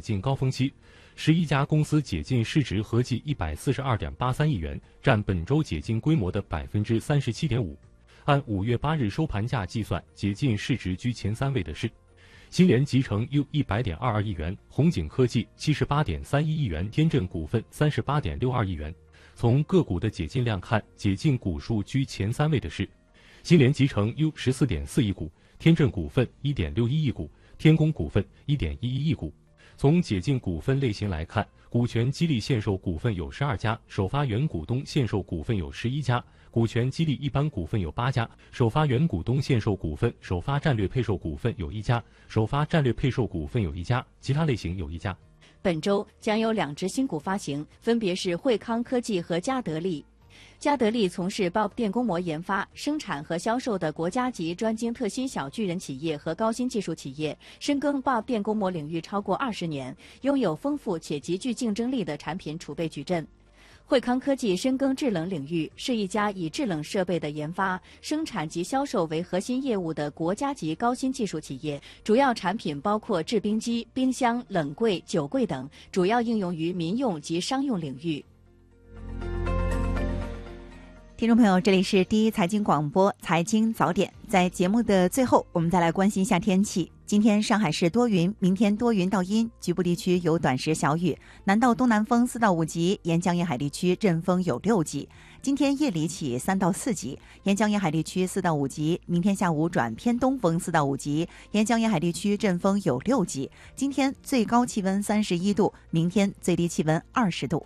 禁高峰期，11家公司解禁市值合计142.83亿元，占本周解禁规模的37.5%。按5月8日收盘价计算，解禁市值居前3位的是新联集成 U100.22亿元，红景科技78.31亿元，天振股份38.62亿元。从个股的解禁量看，解禁股数居前3位的是新联集成 U14.4亿股，天振股份1.61亿股，天工股份1.11亿股。从解禁股份类型来看，股权激励限售股份有12家，首发原股东限售股份有11家，股权激励一般股份有8家，首发原股东限售股份、首发战略配售股份有1家，首发战略配售股份有1家，其他类型有1家。 本周将有2只新股发行，分别是惠康科技和嘉德力。嘉德力从事爆电工膜研发、生产和销售的国家级专精特新小巨人企业和高新技术企业，深耕爆电工膜领域超过20年，拥有丰富且极具竞争力的产品储备矩阵。惠康科技深耕制冷领域，是一家以制冷设备的研发、生产及销售为核心业务的国家级高新技术企业，主要产品包括制冰机、冰箱、冷柜、酒柜等，主要应用于民用及商用领域。 听众朋友，这里是第一财经广播财经早点。在节目的最后，我们再来关心一下天气。今天上海市多云，明天多云到阴，局部地区有短时小雨，南到东南风4到5级，沿江沿海地区阵风有6级。今天夜里起3到4级，沿江沿海地区4到5级，明天下午转偏东风4到5级，沿江沿海地区阵风有6级。今天最高气温31度，明天最低气温20度。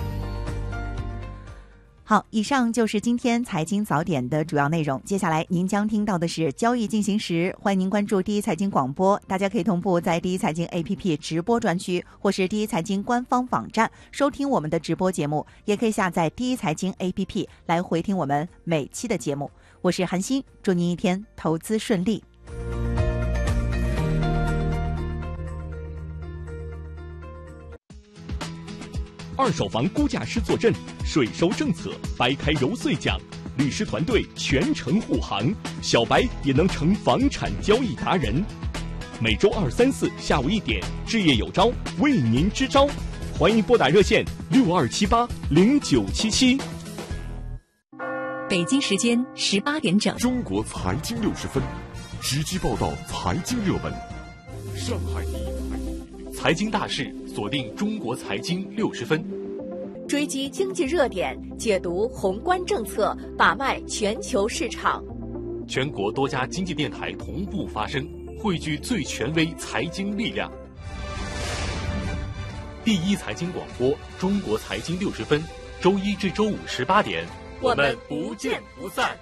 好，以上就是今天财经早点的主要内容。接下来您将听到的是交易进行时，欢迎您关注第一财经广播，大家可以同步在第一财经 APP 直播专区，或是第一财经官方网站收听我们的直播节目，也可以下载第一财经 APP 来回听我们每期的节目。我是韩欣，祝您一天投资顺利。 二手房估价师坐镇，税收政策掰开揉碎讲，律师团队全程护航，小白也能成房产交易达人。每周2、3、4下午1点，置业有招为您支招，欢迎拨打热线62780977。 北京时间18点整， 中国财经60分，直击报道财经热门。上海第一财经大事，锁定中国财经60分， 追击经济热点，解读宏观政策，把脉全球市场。 全国多家经济电台同步发声，汇聚最权威财经力量。第一财经广播，中国财经60分，周1至周518点， 我们不见不散。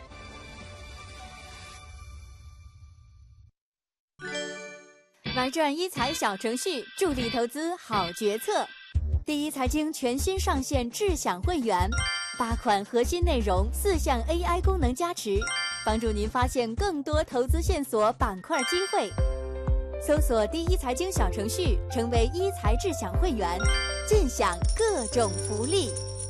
玩转一财小程序，助力投资好决策。第一财经全新上线智享会员，8款核心内容，4项 AI 功能加持，帮助您发现更多投资线索、板块机会。搜索第一财经小程序，成为一财智享会员，尽享各种福利。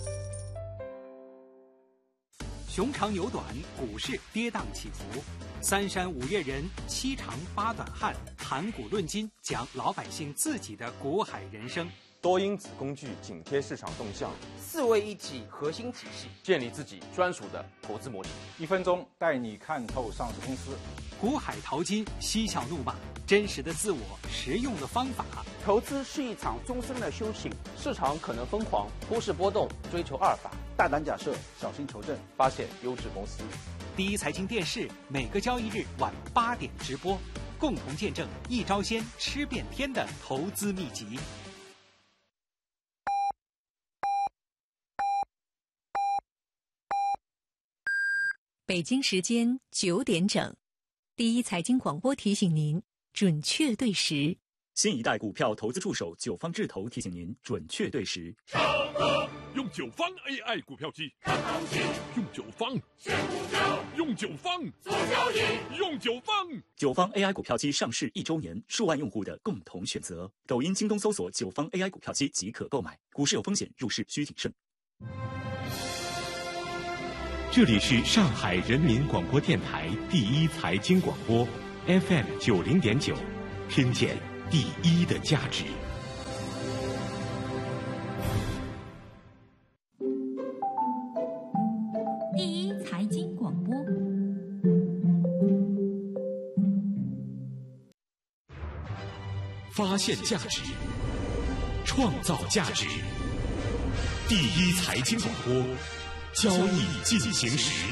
熊长牛短，股市跌宕起伏。3山5岳人，7长8短汉，谈股论金，讲老百姓自己的股海人生。 多因子工具紧贴市场动向 ，4位一体核心体系， 建立自己专属的投资模型。 1分钟带你看透上市公司。 股海淘金，嬉笑怒骂，真实的自我，实用的方法。 投资是一场终身的修行，市场可能疯狂，股市波动，追求阿尔法， 大胆假设，小心求证， 发现优质公司。 第一财经电视每个交易日晚8点直播，共同见证一招鲜吃遍天的投资秘籍。 北京时间9点整，第一财经广播提醒您准确对时。 新一代股票投资助手九方智投提醒您准确对时。 用九方 AI 股票机看行情，用九方选股票，用九方做交易，用九方。 九方 AI 股票机上市1周年，数万用户的共同选择。抖音、京东搜索九方 AI 股票机即可购买。股市有风险，入市需谨慎。 这里是上海人民广播电台第一财经广播 FM 90.9，听见第一的价值。 发现价值，创造价值。第一财经广播，交易进行时。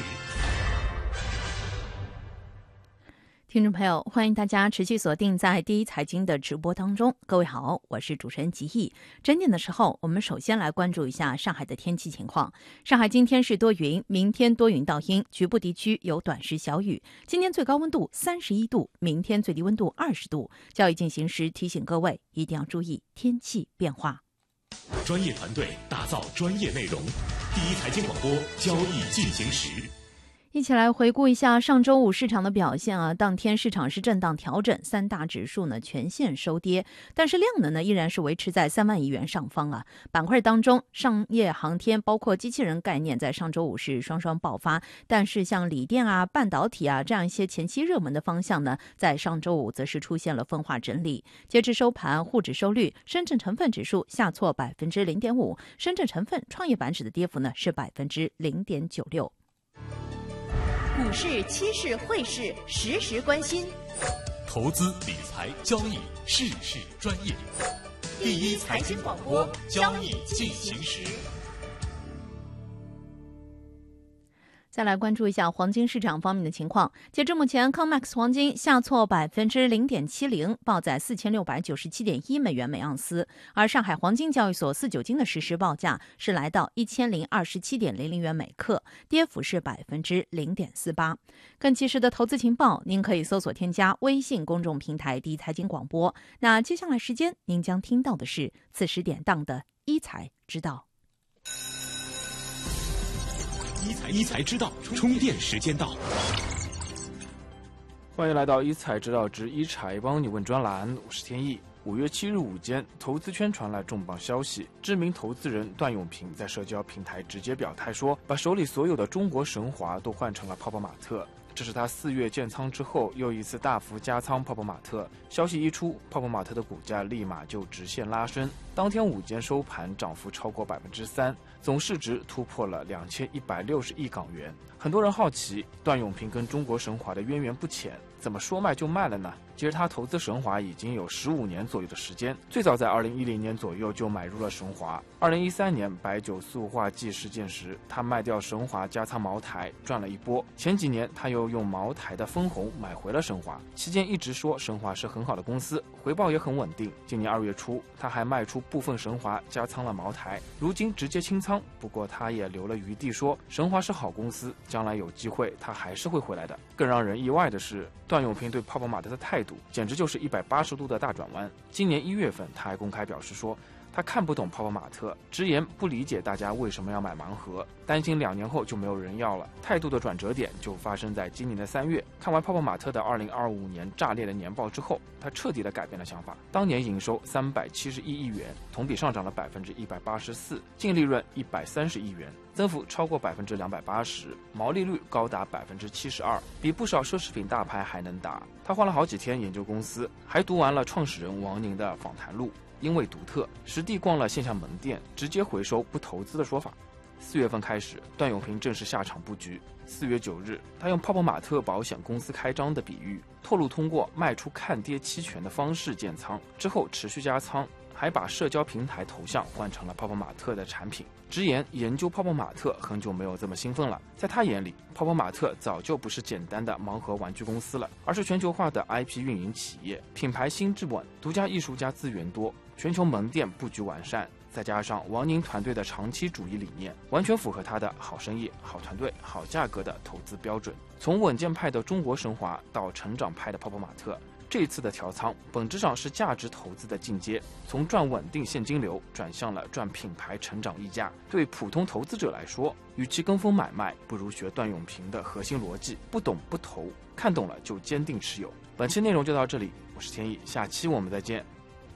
听众朋友，欢迎大家持续锁定在第一财经的直播当中。各位好，我是主持人吉毅。整点的时候，我们首先来关注一下上海的天气情况。上海今天是多云，明天多云到阴，局部地区有短时小雨。今天最高温度31度，明天最低温度20度。交易进行时提醒各位一定要注意天气变化。 专业团队打造专业内容，第一财经广播，交易进行时。 一起来回顾一下上周五市场的表现啊，当天市场是震荡调整，三大指数呢全线收跌，但是量能呢依然是维持在3万亿元上方啊。板块当中，商业航天包括机器人概念在上周五是双双爆发，但是像锂电啊、半导体啊这样一些前期热门的方向呢，在上周五则是出现了分化整理。截至收盘，沪指收率，深圳成分指数下挫0.5%，深圳成分创业板指的跌幅呢是0.96%。 股市、期市、汇市，时时关心。 投资理财交易，事事专业。第一财经广播，交易进行时。 再来关注一下黄金市场方面的情况。截至目前 COMEX 黄金下挫0.70%，报在4697.1美元每盎司。而上海黄金交易所4-9金的实时报价是来到1027.00元每克，跌幅是0.48%。更及时的投资情报，您可以搜索添加微信公众平台第一财经广播。那接下来时间，您将听到的是此时点档的一财知道。 一财知道，充电时间到。 欢迎来到一财知道之一财帮你问专栏，我是天意。5月7日午间，投资圈传来重磅消息，知名投资人段永平在社交平台直接表态说，把手里所有的中国神华都换成了泡泡玛特。这是他4月建仓之后又一次大幅加仓泡泡玛特。消息一出，泡泡玛特的股价立马就直线拉升，当天午间收盘涨幅超过3%，总市值突破了2160亿港元。很多人好奇，段永平跟中国神华的渊源不浅，怎么说卖就卖了呢？其实他投资神华已经有15年左右的时间，最早在2010年左右就买入了神华。2013年白酒塑化剂事件时，他卖掉神华加仓茅台，赚了一波。前几年他又用茅台的分红买回了神华，期间一直说神华是很好的公司，回报也很稳定。今年2月初，他还卖出部分神华加仓了茅台，如今直接清仓。不过他也留了余地说，神华是好公司，将来有机会他还是会回来的。更让人意外的是，段永平对泡泡玛特的态度简直就是180度的大转弯。今年1月份，他还公开表示说，他看不懂泡泡玛特，直言不理解大家为什么要买盲盒，担心2年后就没有人要了。态度的转折点就发生在今年的3月，看完泡泡玛特的2025年炸裂的年报之后，他彻底的改变了想法。当年营收371亿元，同比上涨了184%，净利润130亿元，增幅超过280%，毛利率高达72%，比不少奢侈品大牌还能打。他花了好几天研究公司，还读完了创始人王宁的访谈录。因为独特，实地逛了线下门店，直接回收不投资的说法。4月份开始，段永平正式下场布局。4月9日，他用泡泡玛特保险公司开张的比喻，透露通过卖出看跌期权的方式建仓，之后持续加仓，还把社交平台头像换成了泡泡玛特的产品。直言研究泡泡玛特很久没有这么兴奋了。在他眼里，泡泡玛特早就不是简单的盲盒玩具公司了，而是全球化的 IP 运营企业，品牌心智稳，独家艺术家资源多，全球门店布局完善，再加上王宁团队的长期主义理念，完全符合他的好生意、好团队、好价格的投资标准。从稳健派的中国神华到成长派的泡泡玛特，这一次的调仓本质上是价值投资的进阶，从赚稳定现金流转向了赚品牌成长溢价。对普通投资者来说，与其跟风买卖，不如学段永平的核心逻辑，不懂不投，看懂了就坚定持有。本期内容就到这里，我是天意，下期我们再见。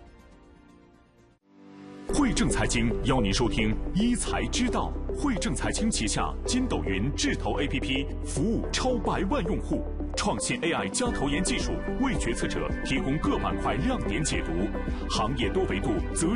汇正财经邀您收听一财知道。汇正财经旗下筋斗云智投 APP 服务超100万用户，创新 AI 加投研技术，为决策者提供各板块亮点解读，行业多维度择